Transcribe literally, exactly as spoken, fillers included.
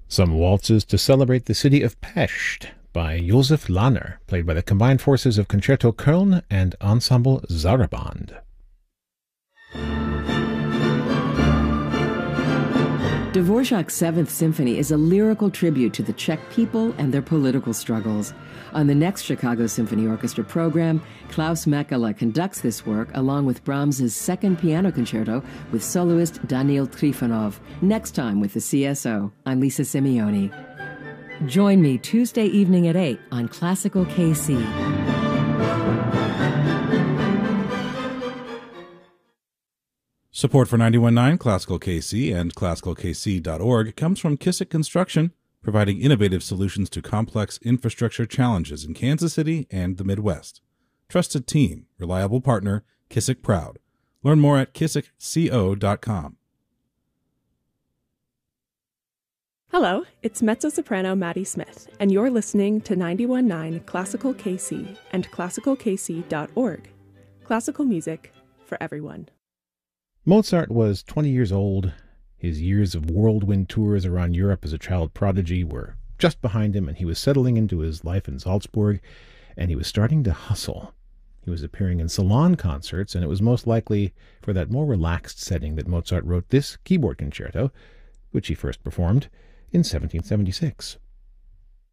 Some waltzes to celebrate the city of Pest by Josef Lahner, played by the combined forces of Concerto Köln and Ensemble Saraband. Dvorak's Seventh Symphony is a lyrical tribute to the Czech people and their political struggles. On the next Chicago Symphony Orchestra program, Klaus Mekela conducts this work along with Brahms's Second Piano Concerto with soloist Daniil Trifonov. Next time with the C S O, I'm Lisa Simeoni. Join me Tuesday evening at eight on Classical K C. Support for ninety-one point nine Classical K C and classical k c dot org comes from Kissick Construction, providing innovative solutions to complex infrastructure challenges in Kansas City and the Midwest. Trusted team, reliable partner, Kissick Proud. Learn more at kissick co dot com. Hello, it's mezzo-soprano Maddie Smith, and you're listening to ninety-one point nine Classical K C and classical k c dot org. Classical music for everyone. Mozart was twenty years old. His years of whirlwind tours around Europe as a child prodigy were just behind him, and he was settling into his life in Salzburg, and he was starting to hustle. He was appearing in salon concerts, and it was most likely for that more relaxed setting that Mozart wrote this keyboard concerto, which he first performed in seventeen seventy-six.